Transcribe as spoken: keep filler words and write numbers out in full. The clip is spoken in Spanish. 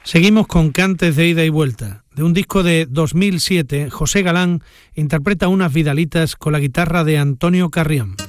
Seguimos con Cantes de ida y vuelta. De un disco de dos mil siete, José Galán interpreta unas vidalitas con la guitarra de Antonio Carrión.